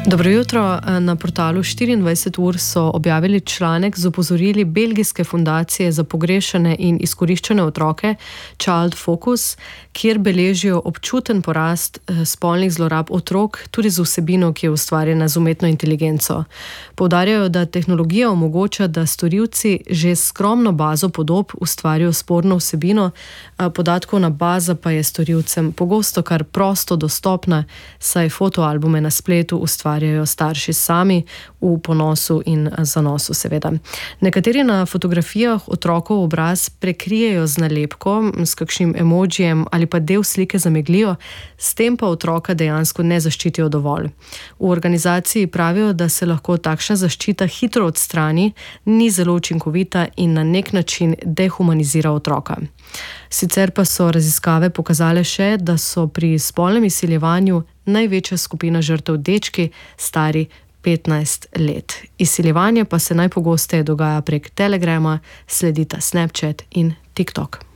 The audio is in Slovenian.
Dobro jutro. Na portalu 24 ur so objavili članek z opozorili belgijske fundacije za pogrešane in izkoriščene otroke Child Focus, kjer beležijo občuten porast spolnih zlorab otrok, tudi z vsebino, ki je ustvarjena z umetno inteligenco. Poudarjajo, da tehnologija omogoča, da storilci že s skromno bazo podob ustvarijo sporno vsebino, podatkovna baza pa je storilcem pogosto kar prosto dostopna, saj fotoalbume na spletu ustvarjajo starši sami v ponosu in zanosu, seveda. Nekateri na fotografijah otrokov obraz prekrijejo z nalepko, s kakšnim emojijem ali pa del slike zameglijo, s tem pa otroka dejansko ne zaščitijo dovolj. V organizaciji pravijo, da se lahko takšna zaščita hitro odstrani, ni zelo učinkovita in na nek način dehumanizira otroka. Sicer pa so raziskave pokazale še, da so pri spolnem izsiljevanju največja skupina žrtev dečki, stari 15 let. Izsiljevanje pa se najpogosteje dogaja prek Telegrama, sledita Snapchat in TikTok.